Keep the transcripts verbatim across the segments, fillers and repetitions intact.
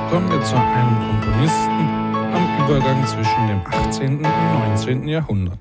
kommen wir zu einem Komponisten am Übergang zwischen dem achtzehnten und neunzehnten Jahrhundert.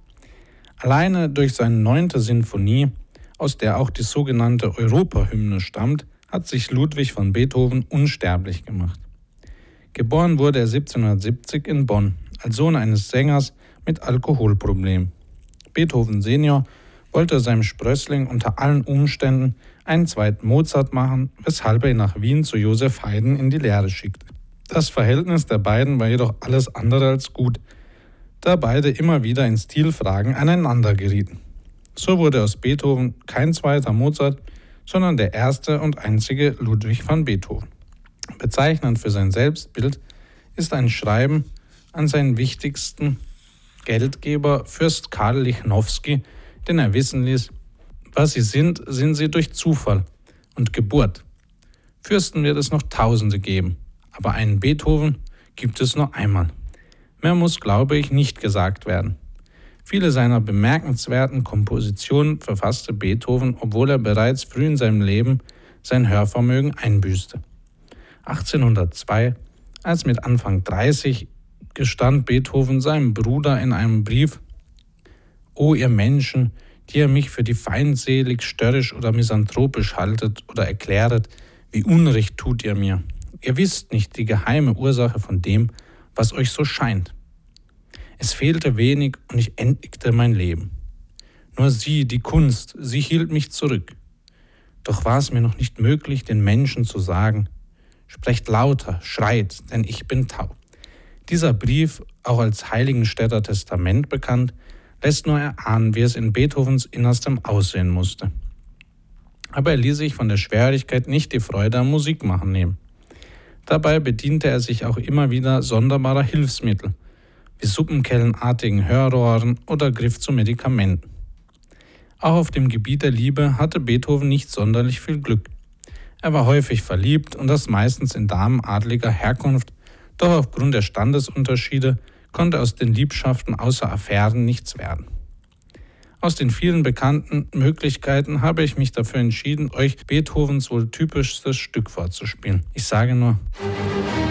Alleine durch seine neunte Sinfonie, aus der auch die sogenannte Europahymne stammt, hat sich Ludwig van Beethoven unsterblich gemacht. Geboren wurde er siebzehnhundertsiebzig in Bonn, als Sohn eines Sängers mit Alkoholproblemen. Beethoven Senior wollte seinem Sprössling unter allen Umständen einen zweiten Mozart machen, weshalb er ihn nach Wien zu Joseph Haydn in die Lehre schickte. Das Verhältnis der beiden war jedoch alles andere als gut, da beide immer wieder in Stilfragen aneinander gerieten. So wurde aus Beethoven kein zweiter Mozart, sondern der erste und einzige Ludwig van Beethoven. Bezeichnend für sein Selbstbild ist ein Schreiben an seinen wichtigsten Geldgeber Fürst Karl Lichnowsky, den er wissen ließ: Was sie sind, sind sie durch Zufall und Geburt. Fürsten wird es noch Tausende geben, aber einen Beethoven gibt es nur einmal. Mehr muss, glaube ich, nicht gesagt werden. Viele seiner bemerkenswerten Kompositionen verfasste Beethoven, obwohl er bereits früh in seinem Leben sein Hörvermögen einbüßte. achtzehnhundertzwei, als mit Anfang dreißig, gestand Beethoven seinem Bruder in einem Brief: »O ihr Menschen, die ihr mich für die feindselig, störrisch oder misanthropisch haltet oder erkläret, wie Unrecht tut ihr mir. Ihr wisst nicht die geheime Ursache von dem, was euch so scheint. Es fehlte wenig und ich endigte mein Leben. Nur sie, die Kunst, sie hielt mich zurück. Doch war es mir noch nicht möglich, den Menschen zu sagen: Sprecht lauter, schreit, denn ich bin taub.« Dieser Brief, auch als Heiligenstädter Testament bekannt, lässt nur erahnen, wie es in Beethovens Innerstem aussehen musste. Aber er ließ sich von der Schwierigkeit nicht die Freude am Musikmachen nehmen. Dabei bediente er sich auch immer wieder sonderbarer Hilfsmittel, wie suppenkellenartigen Hörrohren oder griff zu Medikamenten. Auch auf dem Gebiet der Liebe hatte Beethoven nicht sonderlich viel Glück. Er war häufig verliebt und das meistens in Damen adliger Herkunft, doch aufgrund der Standesunterschiede konnte aus den Liebschaften außer Affären nichts werden. Aus den vielen bekannten Möglichkeiten habe ich mich dafür entschieden, euch Beethovens wohl typischstes Stück vorzuspielen. Ich sage nur: